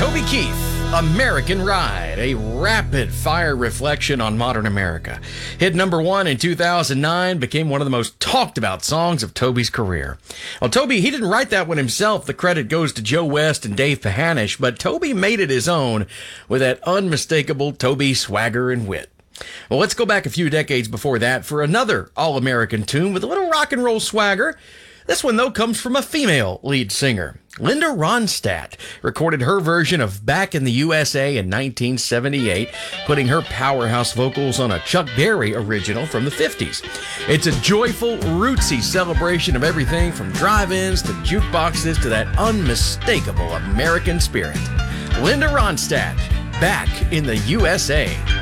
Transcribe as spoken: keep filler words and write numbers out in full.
Toby Keith, American Ride, a rapid-fire reflection on modern America. Hit number one in two thousand nine, became one of the most talked-about songs of Toby's career. Well, Toby, he didn't write that one himself. The credit goes to Joe West and Dave Pahanish, but Toby made it his own with that unmistakable Toby swagger and wit. Well, let's go back a few decades before that for another all-American tune with a little rock and roll swagger. This one, though, comes from a female lead singer. Linda Ronstadt recorded her version of Back in the U S A in nineteen seventy-eight, putting her powerhouse vocals on a Chuck Berry original from the fifties. It's a joyful, rootsy celebration of everything from drive-ins to jukeboxes to that unmistakable American spirit. Linda Ronstadt, Back in the U S A.